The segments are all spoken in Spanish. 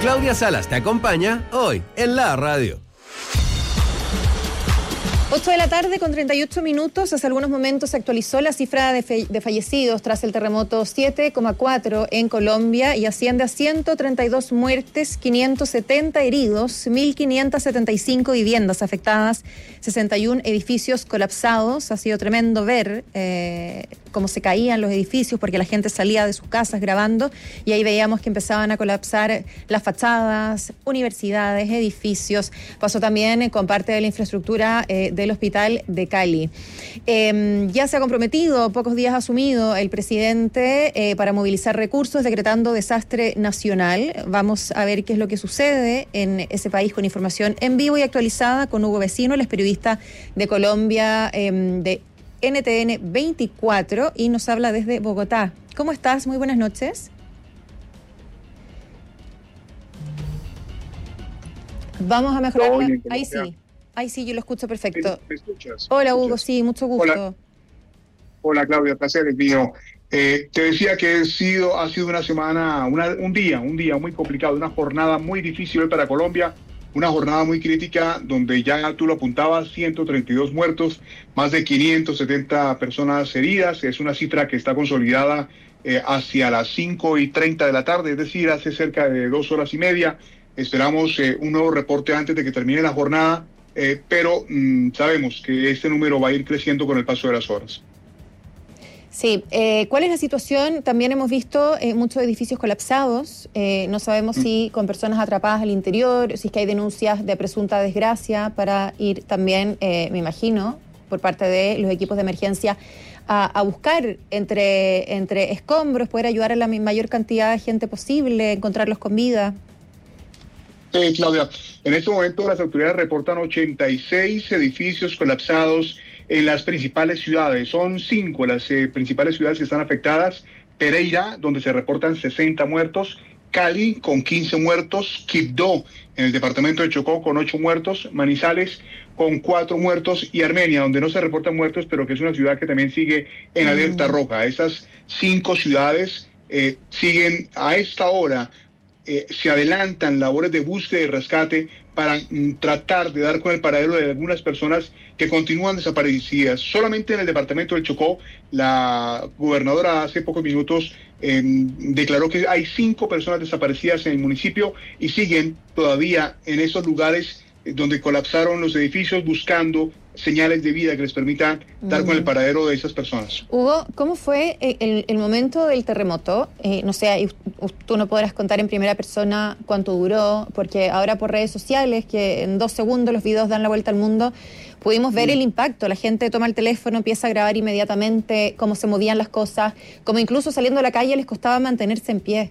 Claudia Salas te acompaña hoy en la radio. 8 de la tarde con 38 minutos. Hace algunos momentos se actualizó la cifra de fallecidos tras el terremoto 7,4 en Colombia y asciende a 132 muertes, 570 heridos, 1.575 viviendas afectadas, 61 edificios colapsados. Ha sido tremendo ver cómo se caían los edificios porque la gente salía de sus casas grabando y ahí veíamos que empezaban a colapsar las fachadas, universidades, edificios. Pasó también con parte de la infraestructura del hospital de Cali. Ya se ha comprometido, pocos días ha asumido el presidente para movilizar recursos, decretando desastre nacional. Vamos a ver qué es lo que sucede en ese país con información en vivo y actualizada con Hugo Vecino, él es periodista de Colombia, de NTN 24 y nos habla desde Bogotá. ¿Cómo estás? Muy buenas noches. Vamos a mejorar. Ahí sí, yo lo escucho perfecto. ¿Me escuchas? Hola, Hugo, sí, mucho gusto. Hola Claudia, placer es mío. Te decía que ha sido una semana, un día muy complicado, una jornada muy difícil para Colombia, una jornada muy crítica donde ya tú lo apuntabas, 132 muertos, más de 570 personas heridas. Es una cifra que está consolidada hacia las 5:30 de la tarde, es decir, hace cerca de 2 horas y media. Esperamos un nuevo reporte antes de que termine la jornada, pero sabemos que este número va a ir creciendo con el paso de las horas. Sí, ¿cuál es la situación? También hemos visto muchos edificios colapsados, no sabemos si con personas atrapadas al interior, si es que hay denuncias de presunta desgracia para ir también, me imagino, por parte de los equipos de emergencia a buscar entre escombros, poder ayudar a la mayor cantidad de gente posible, encontrarlos con vida. Claudia, en este momento las autoridades reportan 86 edificios colapsados en las principales ciudades. Son 5 las principales ciudades que están afectadas. Pereira, donde se reportan 60 muertos. Cali, con 15 muertos. Quibdó, en el departamento de Chocó, con 8 muertos. Manizales, con 4 muertos. Y Armenia, donde no se reportan muertos, pero que es una ciudad que también sigue en alerta roja. Esas 5 ciudades siguen a esta hora. Se adelantan labores de búsqueda y rescate para tratar de dar con el paradero de algunas personas que continúan desaparecidas. Solamente en el departamento del Chocó, la gobernadora hace pocos minutos declaró que hay 5 personas desaparecidas en el municipio y siguen todavía en esos lugares donde colapsaron los edificios buscando señales de vida que les permitan dar con el paradero de esas personas. Hugo, ¿cómo fue el momento del terremoto? No sé, tú no podrás contar en primera persona cuánto duró, porque ahora por redes sociales, que en 2 segundos los videos dan la vuelta al mundo, pudimos ver el impacto. La gente toma el teléfono, empieza a grabar inmediatamente cómo se movían las cosas, como incluso saliendo a la calle les costaba mantenerse en pie.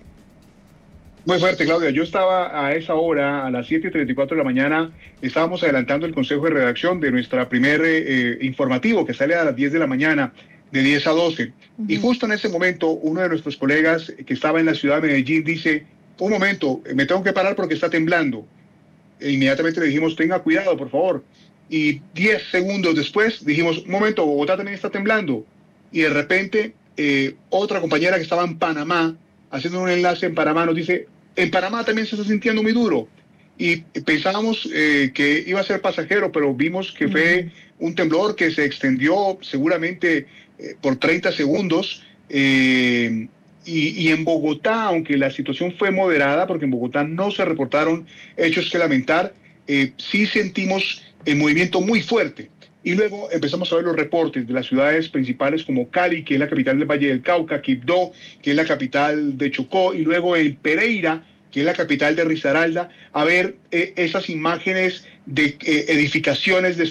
Muy fuerte, Claudia. Yo estaba a esa hora, a las 7:34 de la mañana, estábamos adelantando el consejo de redacción de nuestra primer informativo que sale a las 10 de la mañana, de 10 a 12. Y justo en ese momento, uno de nuestros colegas que estaba en la ciudad de Medellín dice, un momento, me tengo que parar porque está temblando. E inmediatamente le dijimos, tenga cuidado, por favor. Y 10 segundos después dijimos, un momento, Bogotá también está temblando. Y de repente, otra compañera que estaba en Panamá, haciendo un enlace en Panamá, nos dice, en Panamá también se está sintiendo muy duro. Y pensábamos que iba a ser pasajero, pero vimos que fue un temblor que se extendió seguramente por 30 segundos. Y en Bogotá, aunque la situación fue moderada, porque en Bogotá no se reportaron hechos que lamentar, sí sentimos el movimiento muy fuerte. Y luego empezamos a ver los reportes de las ciudades principales como Cali, que es la capital del Valle del Cauca, Quibdó, que es la capital de Chocó, y luego en Pereira, que es la capital de Risaralda, a ver esas imágenes de edificaciones